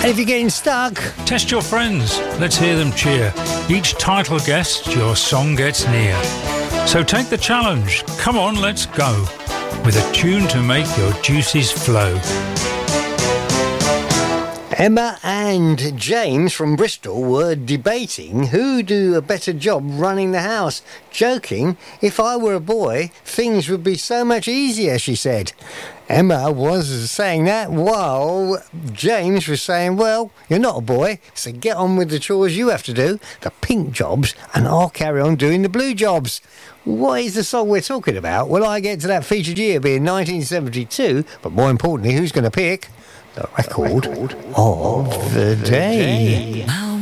And if you're getting stuck, test your friends. Let's hear them cheer. Each title guessed, your song gets near. So take the challenge. Come on, let's go. With a tune to make your juices flow. Emma and James from Bristol were debating who'd do a better job running the house. Joking, if I were a boy, things would be so much easier, she said. Emma was saying that while James was saying, well, you're not a boy, so get on with the chores you have to do, the pink jobs, and I'll carry on doing the blue jobs. What is the song we're talking about? Well, I get to that featured year being 1972, but more importantly, who's going to pick the record of the day?